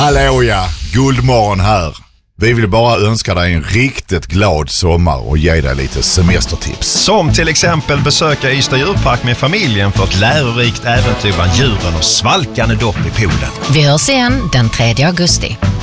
Hallå ja, Guldmorgon här. Vi vill bara önska dig en riktigt glad sommar och ge dig lite semestertips. Som till exempel besöka Ystad djurpark med familjen för ett lärorikt äventyr bland djuren och svalkande dopp i poolen. Vi hörs igen den 3 augusti.